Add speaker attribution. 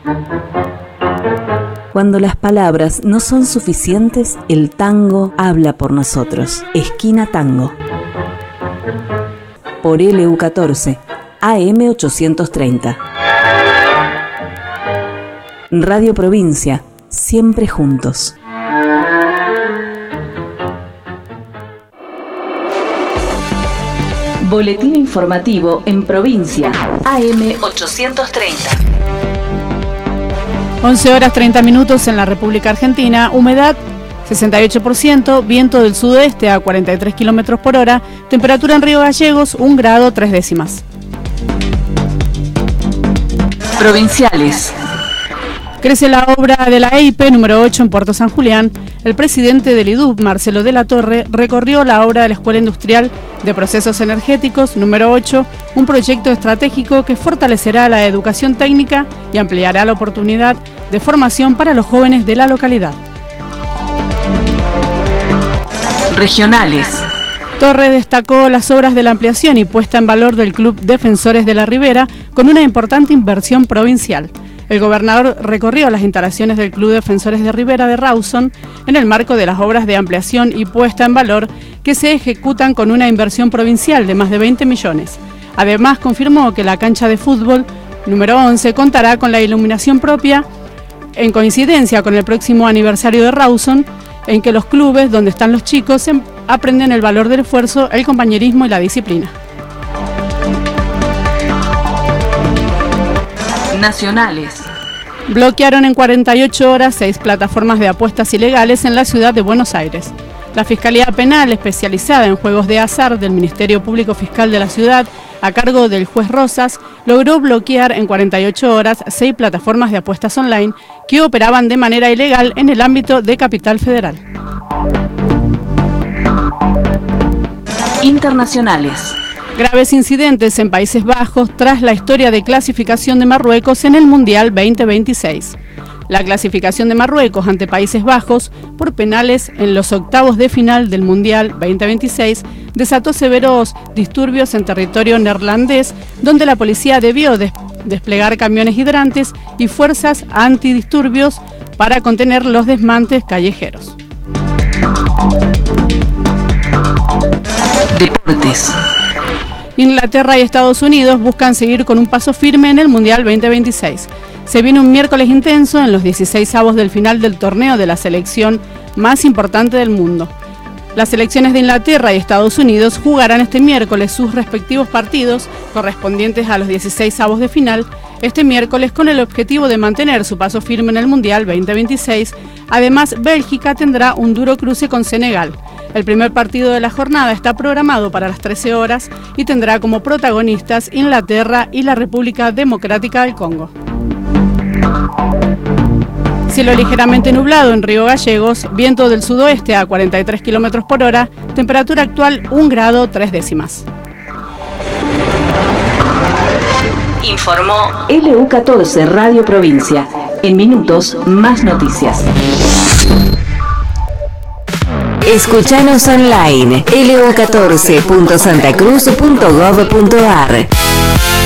Speaker 1: Cuando las palabras no son suficientes, el tango habla por nosotros. Esquina Tango. Por LU14, AM 830. Radio Provincia, siempre juntos. Boletín informativo en Provincia, AM 830.
Speaker 2: 11 horas 30 minutos en la República Argentina, humedad 68%, viento del sudeste a 43 km por hora, temperatura en Río Gallegos 1 grado 3 décimas.
Speaker 1: Provinciales.
Speaker 2: Crece la obra de la EIP número 8 en Puerto San Julián. El presidente del IDUB, Marcelo de la Torre, recorrió la obra de la Escuela Industrial de Procesos Energéticos número 8, un proyecto estratégico que fortalecerá la educación técnica y ampliará la oportunidad de formación para los jóvenes de la localidad.
Speaker 1: Regionales.
Speaker 2: Torre destacó las obras de la ampliación y puesta en valor del Club Defensores de la Ribera con una importante inversión provincial. El gobernador recorrió las instalaciones del Club Defensores de Ribera de Rawson en el marco de las obras de ampliación y puesta en valor que se ejecutan con una inversión provincial de más de 20 millones. Además, confirmó que la cancha de fútbol número 11 contará con la iluminación propia en coincidencia con el próximo aniversario de Rawson, en que los clubes donde están los chicos aprenden el valor del esfuerzo, el compañerismo y la disciplina.
Speaker 1: Nacionales.
Speaker 2: Bloquearon en 48 horas 6 plataformas de apuestas ilegales en la ciudad de Buenos Aires. La Fiscalía Penal especializada en juegos de azar del Ministerio Público Fiscal de la ciudad, a cargo del juez Rosas, logró bloquear en 48 horas 6 plataformas de apuestas online que operaban de manera ilegal en el ámbito de Capital Federal.
Speaker 1: Internacionales.
Speaker 2: Graves incidentes en Países Bajos tras la historia de clasificación de Marruecos en el Mundial 2026. La clasificación de Marruecos ante Países Bajos por penales en los octavos de final del Mundial 2026 desató severos disturbios en territorio neerlandés, donde la policía debió desplegar camiones hidrantes y fuerzas antidisturbios para contener los desmantes callejeros.
Speaker 1: Deportes.
Speaker 2: Inglaterra y Estados Unidos buscan seguir con un paso firme en el Mundial 2026. Se viene un miércoles intenso en los 16avos del final del torneo de la selección más importante del mundo. Las selecciones de Inglaterra y Estados Unidos jugarán este miércoles sus respectivos partidos correspondientes a los 16avos de final, este miércoles con el objetivo de mantener su paso firme en el Mundial 2026. Además, Bélgica tendrá un duro cruce con Senegal. El primer partido de la jornada está programado para las 13 horas y tendrá como protagonistas Inglaterra y la República Democrática del Congo. Cielo ligeramente nublado en Río Gallegos, viento del sudoeste a 43 km por hora, temperatura actual 1 grado 3 décimas.
Speaker 1: Informó LU14 Radio Provincia. En minutos, más noticias. Escuchanos online, lu14.santacruz.gov.ar.